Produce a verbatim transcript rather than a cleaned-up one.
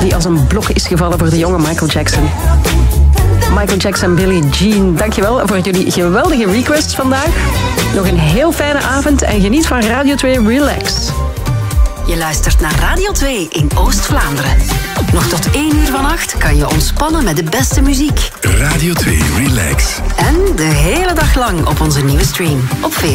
die als een blok is gevallen voor de jonge Michael Jackson. Michael Jackson, Billie Jean, dankjewel voor jullie geweldige requests vandaag. Nog een heel fijne avond en geniet van Radio twee Relax. Je luistert naar Radio twee in Oost-Vlaanderen. Nog tot één uur vannacht kan je ontspannen met de beste muziek. Radio twee Relax. En de hele dag lang op onze nieuwe stream op V